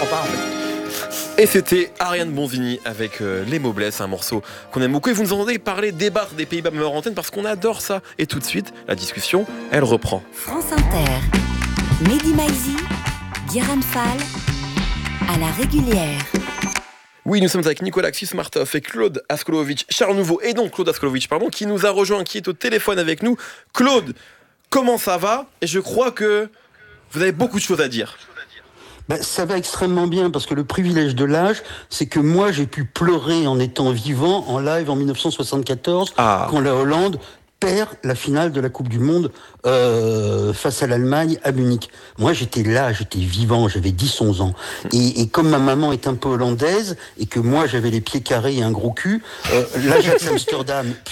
comprends pas en fait. Et c'était Ariane Bonvini avec Les mots blesses, un morceau qu'on aime beaucoup. Et vous nous entendez parler débattre des Pays-Bas même hors antenne parce qu'on adore ça. Et tout de suite, la discussion, elle reprend. France Inter, Mehdi Maizi, Guérin Fall, à la régulière. Oui, nous sommes avec Nicolas Xismartov et Claude Askolovitch, Charles Nouveau, et donc Claude Askolovitch, qui nous a rejoint, qui est au téléphone avec nous. Claude, comment ça va ? Et je crois que vous avez beaucoup de choses à dire. Ça va extrêmement bien parce que le privilège de l'âge, c'est que moi j'ai pu pleurer en étant vivant en live en 1974 quand la Hollande perd la finale de la Coupe du Monde face à l'Allemagne à Munich. Moi j'étais là, j'étais vivant, j'avais 10-11 ans. Et comme ma maman est un peu hollandaise et que moi j'avais les pieds carrés et un gros cul, l'Ajax Amsterdam